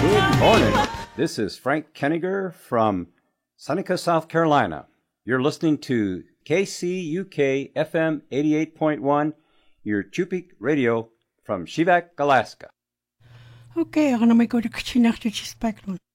Good morning. This is Frank Kenniger from Seneca, South Carolina. You're listening to KCUK FM 88.1, your Chupik radio from Shivak, Alaska. Okay, ako na may kuda kasi nakita si Spectrum.